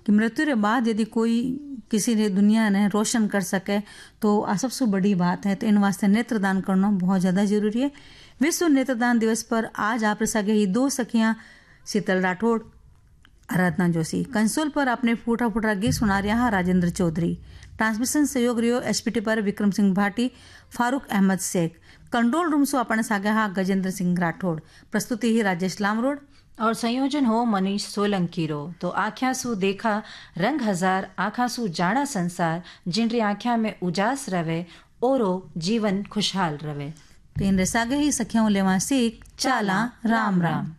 कि मृत्यु के बाद यदि कोई किसी ने दुनिया ने रोशन कर सके तो आ सबसे बड़ी बात है। तो इन वास्ते नेत्रदान करना बहुत ज़्यादा जरूरी है। विश्व नेत्रदान दिवस पर आज आप सके ही 2 सखियां शीतल राठौड़, आराधना जोशी। कंसोल पर अपने फूटा फूटा गीत सुना रहा है राजेंद्र चौधरी। ट्रांसमिशन सहयोग रियो एसपीटी पर विक्रम सिंह भाटी, फारूक अहमद शेख। कंट्रोल रूम से अपने सागे हा गजेंद्र सिंह राठौड़। प्रस्तुति ही राजेश लामरोड और संयोजन हो मनीष सोलंकी रो। तो आख्या सु देखा रंग हजार, आखा सु जाना संसार, जिनरी आख्या में उजास रवे, ओरो जीवन खुशहाल रवे। तो इन सागे ही सखियों लेवा सीख चाला राम राम।